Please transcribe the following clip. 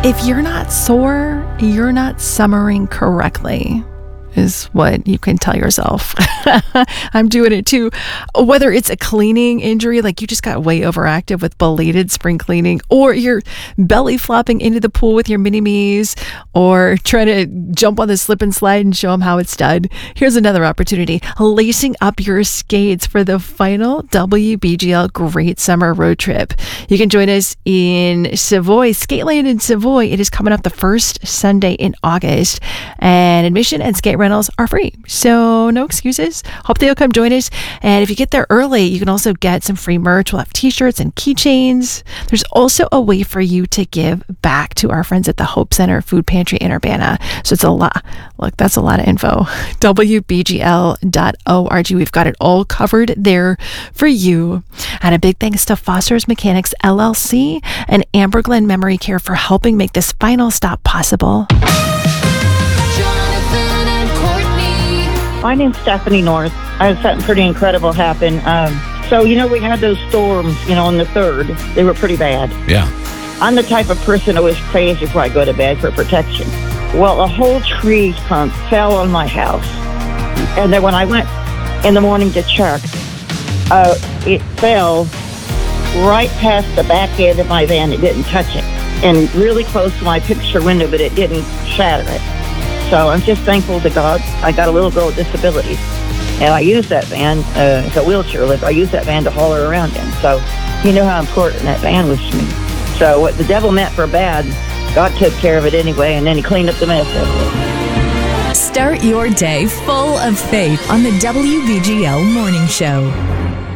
If you're not sore, you're not summering correctly, is what you can tell yourself. I'm doing it too. Whether it's a cleaning injury, like you just got way overactive with belated spring cleaning, or you're belly flopping into the pool with your mini-me's, or trying to jump on the slip and slide and show them how it's done. Here's another opportunity. Lacing up your skates for the final WBGL Great Summer Road Trip. You can join us in Savoy, Skateland in Savoy. It is coming up the first Sunday in August, and admission and skate rentals are free, so no excuses. Hope they'll come join us. And if you get there early, you can also get some free merch. We'll have t-shirts and keychains. There's also a way for you to give back to our friends at the Hope Center Food Pantry in Urbana. So it's a lot. Look, that's a lot of info. WBGL.org. We've got it all covered there for you. And a big thanks to Foster's Mechanics LLC and Amber Glen Memory Care for helping make this final stop possible. My name's Stephanie North. I had something pretty incredible happen. We had those storms, on the 3rd. They were pretty bad. Yeah. I'm the type of person who always prays before I go to bed for protection. Well, a whole tree trunk fell on my house. And then when I went in the morning to check, it fell right past the back end of my van. It didn't touch it. And really close to my picture window, but it didn't shatter it. So I'm just thankful to God. I got a little girl with disabilities, and I use that van, it's a wheelchair lift. I use that van to haul her around in. So you know how important that van was to me. So what the devil meant for bad, God took care of it anyway, and then he cleaned up the mess. Start your day full of faith on the WBGL Morning Show.